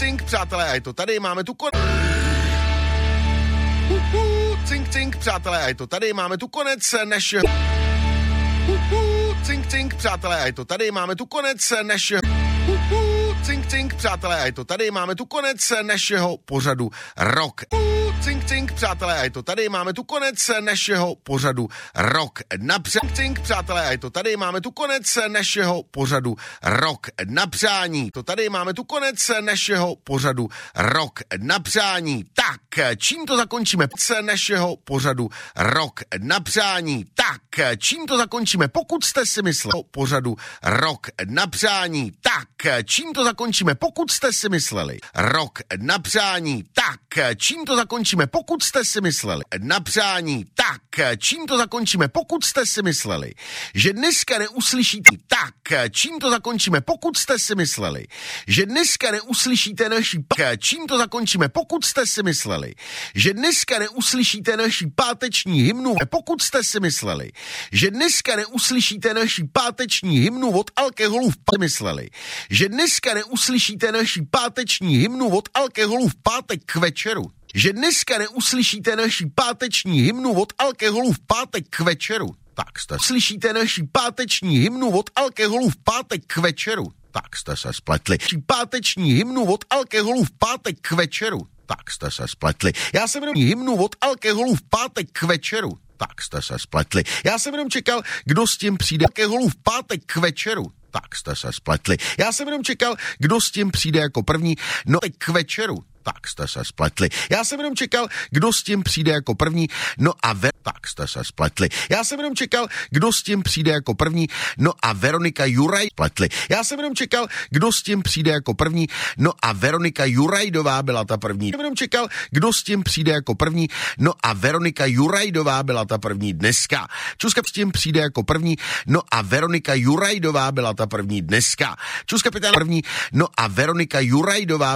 cink, přátelé, a je to tady, máme tu cink, cink, přátelé, a je to tady, máme tu konec našeho cink, cink, přátelé, a je to tady, máme tu konec našeho cink, cink, přátelé, a je to tady, máme tu konec našeho pořadu Rok. Cink, cink, přátelé, a je to tady, máme tu konec našeho pořadu Rok na přání. Cink, přátelé, a je to tady, máme tu konec našeho pořadu Rok na přání. To tady máme tu konec našeho pořadu Rok na přání. Tak, čím to zakončíme? Našeho pořadu Rok na přání. Tak, čím to zakončíme? Pokud jste si mysleli pořadu Rok na přání. Tak, čím to zakončíme? Pokud jste si mysleli Rok na přání. Tak, čím to zakončíme? Pokud jste si mysleli na přání. Tak, čím to zakončíme? Pokud jste si mysleli, že dneska neuslyšíte. Tak, čím to zakončíme? Pokud jste si mysleli, že dneska neuslyšíte naší. Čím to zakončíme? Pokud jste si mysleli, že dneska neuslyšíte naší páteční hymnu. Pokud jste si mysleli, že dneska neuslyšíte naší páteční hymnu od alkoholu v mysleli, že dneska neuslyšíte naší páteční hymnu od alkoholu v pátek k večeru. Že dneska neuslyšíte naší páteční hymnu od alkoholu v pátek k večeru. Tak jste slyšíte naší páteční hymnu od alkoholu v pátek k večeru. Tak jste se spletli. Páteční hymnu od alkoholu v pátek k večeru. Tak jste se spletli. Já jsem jenom hymnu od alkoholu v pátek k večeru. Tak jste se spletli. Já jsem jenom čekal, kdo s tím přijde alkoholu v pátek k večeru. Tak jste se spletli. Já jsem jenom čekal, kdo s tím přijde jako první. No tak k večeru. Tak jste se spletli. Já jsem jenom čekal, kdo s tím přijde jako první. No a tak jste se spletli. Já jsem jenom čekal, kdo s tím přijde jako první. No a Veronika Juraj spletli. Já jsem jenom čekal, kdo s tím přijde jako první. No a Veronika Jurajdová byla ta první. Já jsem jenom čekal, kdo s tím přijde jako první. No a Veronika Jurajdová byla ta první dneska. Čuska s tím přijde jako první. No a Veronika Jurajdová byla ta první dneska. Čuska pitá první. No a Veronika Jurajdová